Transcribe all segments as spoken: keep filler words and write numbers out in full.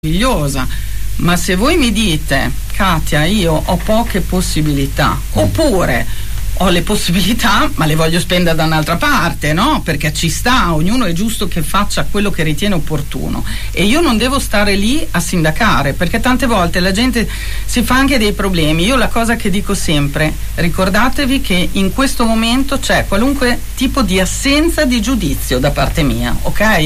meravigliosa, ma se voi mi dite, Katia, io ho poche possibilità, oppure ho le possibilità ma le voglio spendere da un'altra parte, no? Perché ci sta, ognuno è giusto che faccia quello che ritiene opportuno e io non devo stare lì a sindacare, perché tante volte la gente si fa anche dei problemi. Io la cosa che dico sempre, ricordatevi che in questo momento c'è qualunque tipo di assenza di giudizio da parte mia, ok?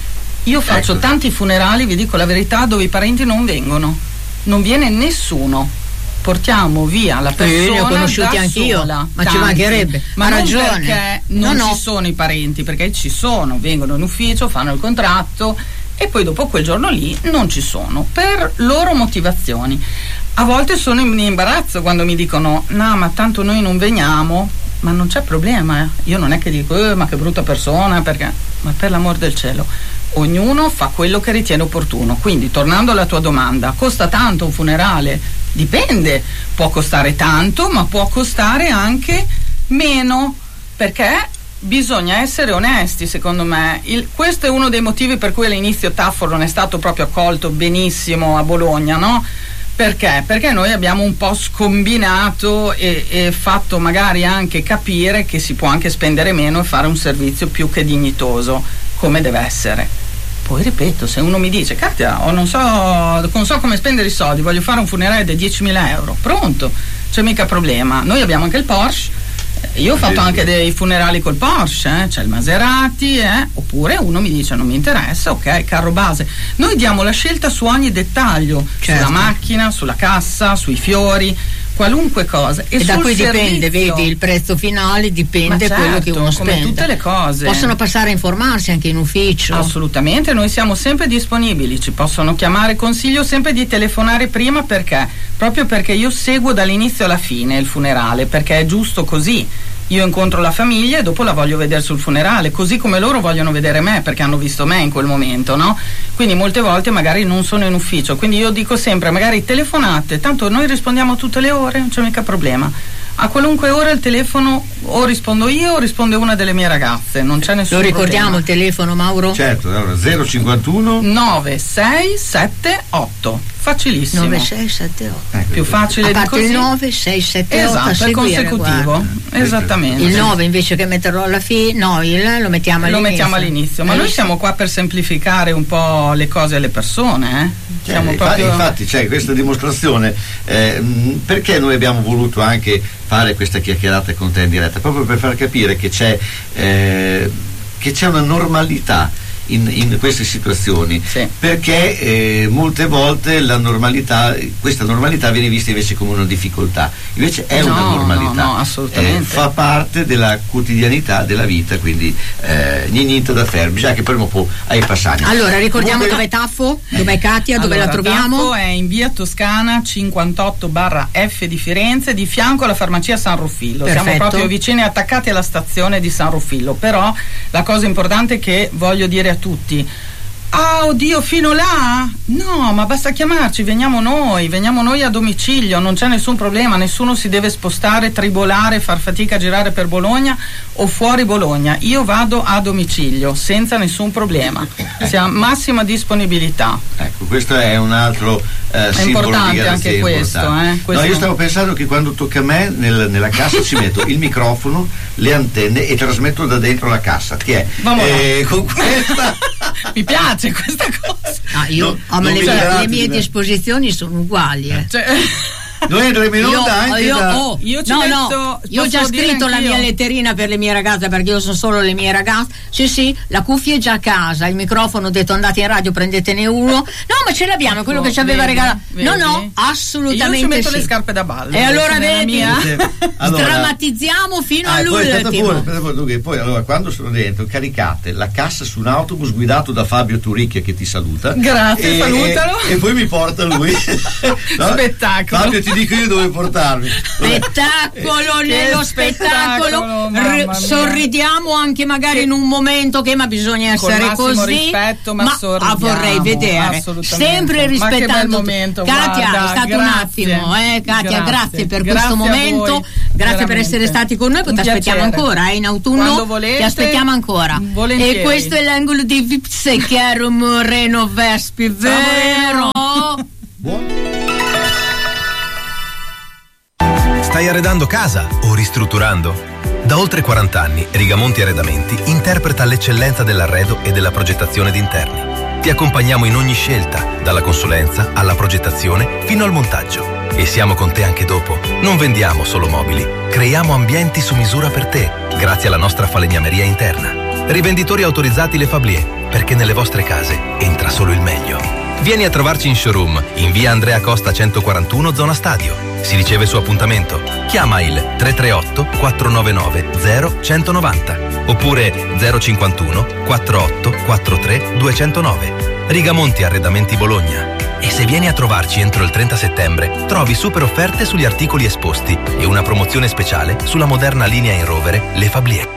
Io faccio ecco. tanti funerali, vi dico la verità, dove i parenti non vengono, non viene nessuno, portiamo via la persona. Io li ho conosciuti anch'io, sola, ma tanti. Ci mancherebbe, ma ha non ragione. Perché non no, ci no. sono i parenti, perché ci sono, vengono in ufficio, fanno il contratto e poi dopo quel giorno lì non ci sono, per loro motivazioni. A volte sono in imbarazzo quando mi dicono no ma tanto noi non veniamo, ma non c'è problema, eh. Io non è che dico eh, ma che brutta persona, perché, ma per l'amor del cielo, ognuno fa quello che ritiene opportuno. Quindi, tornando alla tua domanda, costa tanto un funerale? Dipende, può costare tanto, ma può costare anche meno, perché bisogna essere onesti, secondo me. Il, questo è uno dei motivi per cui all'inizio Taffo non è stato proprio accolto benissimo a Bologna, no? Perché? Perché noi abbiamo un po' scombinato e, e fatto magari anche capire che si può anche spendere meno e fare un servizio più che dignitoso, come deve essere. Poi ripeto, se uno mi dice Katia, oh, non so non so come spendere i soldi, voglio fare un funerale di diecimila euro, pronto, c'è mica problema. Noi abbiamo anche il Porsche, io ho fatto anche dei funerali col Porsche, eh? C'è il Maserati, eh? Oppure uno mi dice non mi interessa, ok, carro base. Noi diamo la scelta su ogni dettaglio, certo. Sulla macchina, sulla cassa, sui fiori, qualunque cosa. E, e da cui servizio, dipende, vedi, il prezzo finale dipende da certo, quello che uno spende. Come tutte le cose. Possono passare a informarsi anche in ufficio. Assolutamente, noi siamo sempre disponibili, ci possono chiamare, consiglio sempre di telefonare prima, perché? Proprio perché io seguo dall'inizio alla fine il funerale, perché è giusto così. Io incontro la famiglia e dopo la voglio vedere sul funerale, così come loro vogliono vedere me, perché hanno visto me in quel momento, no? Quindi molte volte magari non sono in ufficio, quindi io dico sempre, magari telefonate, tanto noi rispondiamo tutte le ore, non c'è mica problema. A qualunque ora il telefono o rispondo io o risponde una delle mie ragazze, non c'è nessun problema. Lo ricordiamo problema. Il telefono, Mauro? Certo, allora zero cinquantuno nove sei sette otto, facilissimo. nove sei sette otto. Ecco, più facile a di parte così. Il nove sei sette otto, esatto, è consecutivo. Guarda. Esattamente. Il nove invece che metterlo alla fine, no, il, lo mettiamo all'inizio. Lo mettiamo all'inizio, ma eh, noi siamo qua per semplificare un po' le cose alle persone, eh? Siamo eh, proprio... Infatti c'è questa dimostrazione, eh, perché noi abbiamo voluto anche fare questa chiacchierata con te in diretta, proprio per far capire che c'è eh, che c'è una normalità in, in queste situazioni, sì. Perché eh, molte volte la normalità, questa normalità viene vista invece come una difficoltà, invece è no, una normalità, no, no, assolutamente. Eh, fa parte della quotidianità della vita, quindi eh, niente da fare, bisogna che prima o poi ai passaggi. Allora ricordiamo Comunque... dov'è Taffo, dov'è Katia, dove allora, la troviamo? Taffo è in via Toscana cinquantotto barra F di Firenze, di fianco alla farmacia San Ruffillo. Perfetto. Siamo proprio vicini, attaccati alla stazione di San Ruffillo, però la cosa importante che voglio dire a tutti: ah, oddio, fino là? No, ma basta chiamarci, veniamo noi, veniamo noi a domicilio, non c'è nessun problema, nessuno si deve spostare, tribolare, far fatica a girare per Bologna o fuori Bologna. Io vado a domicilio senza nessun problema, siamo massima disponibilità. Ecco, questo è un altro eh, è importante anche questo, eh? questo. No, io stavo pensando che quando tocca a me nel, nella cassa ci metto il microfono, le antenne e trasmetto da dentro la cassa. Ti è? Eh, con questa mi piace questa cosa. Ah, io no, le, mie, le mie disposizioni sono uguali, eh. Cioè, noi andremo in onda anche io, da... oh, io ci no metto, no io ho già scritto la mia letterina per le mie ragazze, perché io sono solo le mie ragazze. Sì sì, la cuffia è già a casa, il microfono ho detto andate in radio, prendetene uno. No, ma ce l'abbiamo, quello che ci aveva regalato. No no, assolutamente io ci metto sì. le scarpe da ballo e allora vedi, allora, drammatizziamo fino ah, all'ultimo. Poi, poi, poi, poi allora quando sono dentro caricate la cassa su un autobus guidato da Fabio Turicchia, che ti saluta, grazie, e, salutalo, e, e poi mi porta lui. No? Spettacolo. Fabio, ti dico io dove portarmi. Spettacolo eh, nello spettacolo, spettacolo R- sorridiamo anche magari che... in un momento che ma bisogna essere così, rispetto, ma, ma ah, vorrei vedere sempre rispettando. Momento, Katia, guarda, è stato grazie, un attimo, eh, Katia, grazie, grazie per grazie questo momento. Grazie per essere stati con noi, poi ti aspettiamo ancora, eh, in autunno volete, ti aspettiamo ancora. Volentieri. E questo è l'angolo di Vipsecchiaro Moreno Vespi, vero? Buon. Stai arredando casa o ristrutturando? Da oltre quaranta anni Rigamonti Arredamenti interpreta l'eccellenza dell'arredo e della progettazione di interni. Ti accompagniamo in ogni scelta, dalla consulenza alla progettazione fino al montaggio. E siamo con te anche dopo. Non vendiamo solo mobili, creiamo ambienti su misura per te, grazie alla nostra falegnameria interna. Rivenditori autorizzati Le Fablier, perché nelle vostre case entra solo il meglio. Vieni a trovarci in showroom, in via Andrea Costa centoquarantuno, zona Stadio. Si riceve su appuntamento. Chiama il tre tre otto quattro nove nove zero uno nove zero oppure zero cinquantuno quarantotto quarantatré duecentonove. Rigamonti Arredamenti Bologna. E se vieni a trovarci entro il trenta settembre, trovi super offerte sugli articoli esposti e una promozione speciale sulla moderna linea in rovere Le Fablier.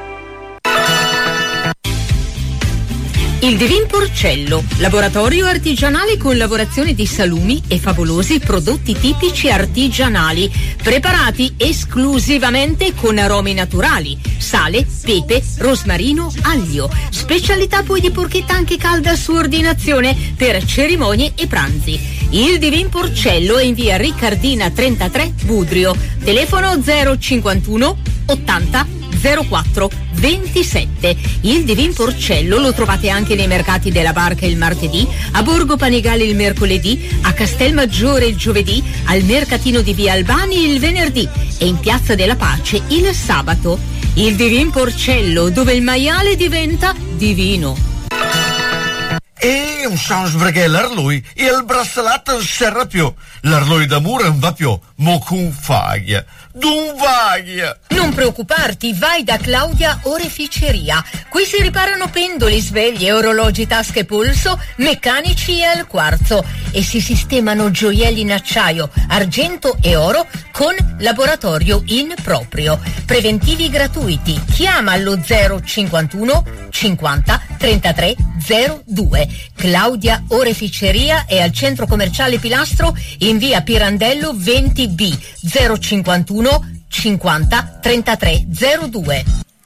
Il Divin Porcello, laboratorio artigianale con lavorazione di salumi e favolosi prodotti tipici artigianali, preparati esclusivamente con aromi naturali, sale, pepe, rosmarino, aglio. Specialità poi di porchetta anche calda su ordinazione per cerimonie e pranzi. Il Divin Porcello è in via Riccardina trentatré, Budrio. Telefono zero cinquantuno ottanta zero quattro ventisette. Il Divin Porcello lo trovate anche nei mercati della Barca il martedì, a Borgo Panigale il mercoledì, a Castelmaggiore il giovedì, al mercatino di via Albani il venerdì e in Piazza della Pace il sabato. Il Divin Porcello, dove il maiale diventa divino. E un sans perché l'arlui e il braccialetto non serra più. L'arlui d'amore non va più, mo con faglia. D'un vaglia. Non preoccuparti, vai da Claudia Oreficeria. Qui si riparano pendoli, sveglie, orologi, tasche, polso, meccanici e al quarzo e si sistemano gioielli in acciaio, argento e oro con laboratorio in proprio. Preventivi gratuiti. Chiama allo zero cinquantuno cinquanta trentatré zero due. Claudia Oreficeria è al centro commerciale Pilastro in via Pirandello venti B zero cinquantuno cinquanta trentatré zero due.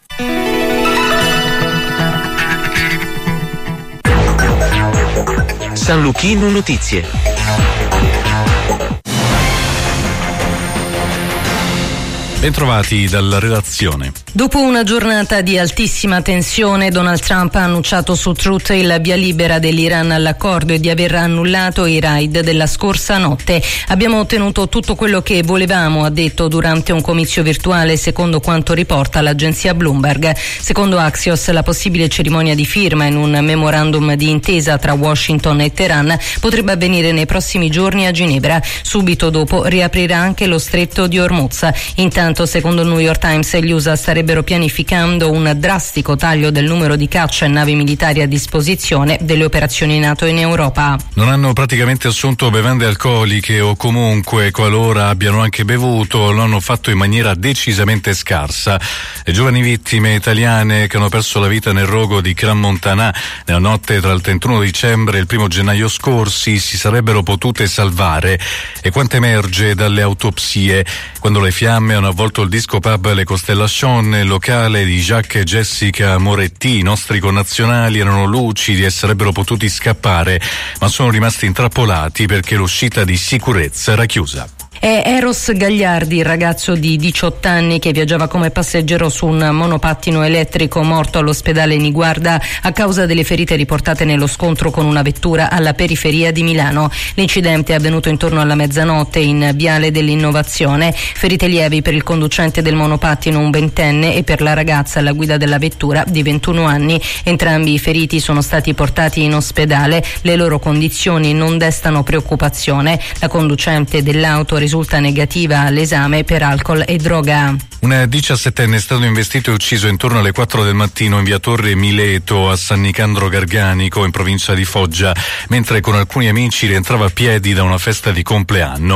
San Luchino Notizie. Bentrovati dalla redazione. Dopo una giornata di altissima tensione, Donald Trump ha annunciato su Truth il via libera dell'Iran all'accordo e di aver annullato i raid della scorsa notte. Abbiamo ottenuto tutto quello che volevamo, ha detto durante un comizio virtuale, secondo quanto riporta l'agenzia Bloomberg. Secondo Axios, la possibile cerimonia di firma in un memorandum di intesa tra Washington e Teheran potrebbe avvenire nei prossimi giorni a Ginevra. Subito dopo riaprirà anche lo stretto di Hormuz. Intanto, secondo il New York Times, gli U S A starebbero pianificando un drastico taglio del numero di caccia e navi militari a disposizione delle operazioni NATO in Europa. Non hanno praticamente assunto bevande alcoliche o comunque, qualora abbiano anche bevuto, lo hanno fatto in maniera decisamente scarsa. Le giovani vittime italiane che hanno perso la vita nel rogo di Gran Montana nella notte tra il trentuno dicembre e il primo gennaio scorsi si sarebbero potute salvare. E quanto emerge dalle autopsie, quando le fiamme hanno avvolto il disco pub Le Constellation, il locale di Jacques e Jessica Moretti, i nostri connazionali erano lucidi e sarebbero potuti scappare, ma sono rimasti intrappolati perché l'uscita di sicurezza era chiusa. È Eros Gagliardi, il ragazzo di diciotto anni che viaggiava come passeggero su un monopattino elettrico, morto all'ospedale Niguarda a causa delle ferite riportate nello scontro con una vettura alla periferia di Milano. L'incidente è avvenuto intorno alla mezzanotte in Viale dell'Innovazione. Ferite lievi per il conducente del monopattino, un ventenne, e per la ragazza alla guida della vettura di ventuno anni. Entrambi i feriti sono stati portati in ospedale. Le loro condizioni non destano preoccupazione. La conducente dell'auto risulta negativa all'esame per alcol e droga. Un diciassettenne è stato investito e ucciso intorno alle quattro del mattino in via Torre Mileto a San Nicandro Garganico, in provincia di Foggia, mentre con alcuni amici rientrava a piedi da una festa di compleanno.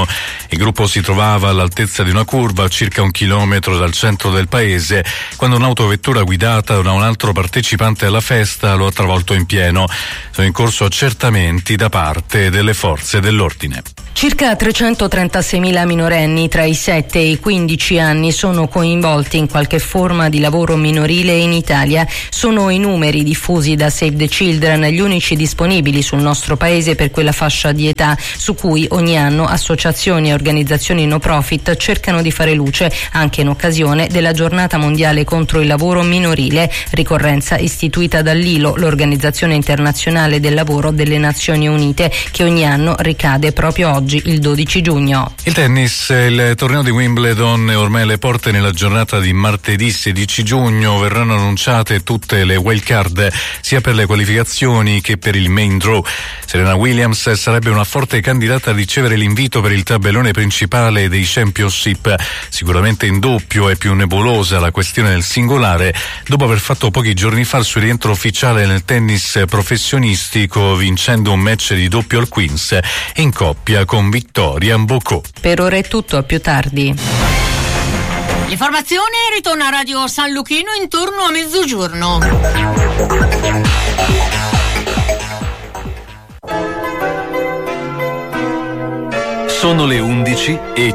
Il gruppo si trovava all'altezza di una curva a circa un chilometro dal centro del paese quando un'autovettura guidata da un altro partecipante alla festa lo ha travolto in pieno. Sono in corso accertamenti da parte delle forze dell'ordine. Circa trecentotrentasei minorenni tra i sette e i quindici anni sono coinvolti in qualche forma di lavoro minorile in Italia. Sono i numeri diffusi da Save the Children, gli unici disponibili sul nostro paese per quella fascia di età, su cui ogni anno associazioni e organizzazioni no profit cercano di fare luce, anche in occasione della giornata mondiale contro il lavoro minorile, ricorrenza istituita dall'I L O, l'Organizzazione Internazionale del Lavoro delle Nazioni Unite, che ogni anno ricade proprio oggi, il dodici giugno. Il tennis, il torneo di Wimbledon è ormai alle porte. Nella giornata di martedì sedici giugno verranno annunciate tutte le wild card, sia per le qualificazioni che per il main draw. Serena Williams sarebbe una forte candidata a ricevere l'invito per il tabellone principale dei Championship. Sicuramente in doppio è più nebulosa la questione del singolare, dopo aver fatto pochi giorni fa il suo rientro ufficiale nel tennis professionistico, vincendo un match di doppio al Queens in coppia con Victoria Mboko. Per ora è tutto, a più tardi. L'informazione ritorna a Radio San Luchino intorno a mezzogiorno. Sono le undici e